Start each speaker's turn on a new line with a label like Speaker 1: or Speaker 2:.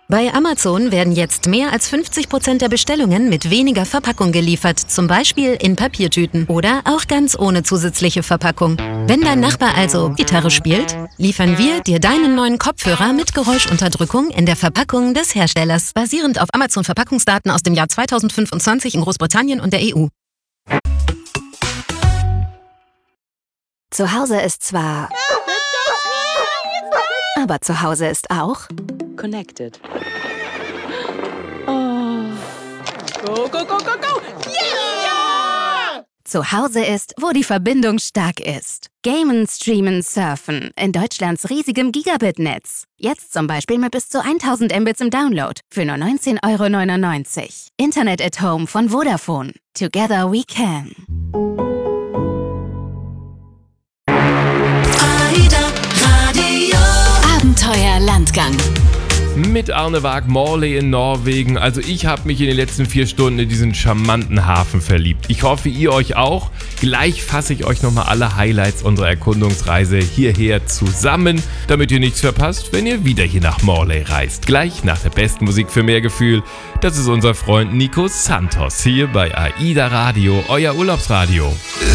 Speaker 1: Bei Amazon werden jetzt mehr als 50% der Bestellungen mit weniger Verpackung geliefert, zum Beispiel in Papiertüten oder auch ganz ohne zusätzliche Verpackung. Wenn dein Nachbar also Gitarre spielt, liefern wir dir deinen neuen Kopfhörer mit Geräuschunterdrückung in der Verpackung des Herstellers, basierend auf Amazon-Verpackungsdaten aus dem Jahr 2025 in Großbritannien und der EU.
Speaker 2: Zu Hause ist zwar... aber zu Hause ist auch...
Speaker 3: Connected. Oh. Go, go, go, go, go! Yeah!
Speaker 2: Zu Hause ist, wo die Verbindung stark ist. Gamen, streamen, surfen. In Deutschlands riesigem Gigabit-Netz. Jetzt zum Beispiel mit bis zu 1000 Mbits im Download. Für nur 19,99 €. Internet at Home von Vodafone. Together we can.
Speaker 4: Abenteuer Landgang.
Speaker 5: Mit Arne Waag, Morley in Norwegen. Also ich habe mich in den letzten 4 Stunden in diesen charmanten Hafen verliebt. Ich hoffe, ihr euch auch. Gleich fasse ich euch nochmal alle Highlights unserer Erkundungsreise hierher zusammen, damit ihr nichts verpasst, wenn ihr wieder hier nach Morley reist. Gleich nach der besten Musik für mehr Gefühl. Das ist unser Freund Nico Santos hier bei AIDA Radio, euer Urlaubsradio.